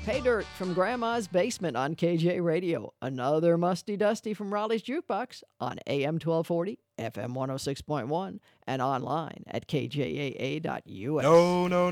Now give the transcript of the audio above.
Pay Dirt from Grandma's Basement on KJ Radio. Another Musty Dusty from Raleigh's Jukebox on AM 1240, FM 106.1, and online at kjaa.us. No, no,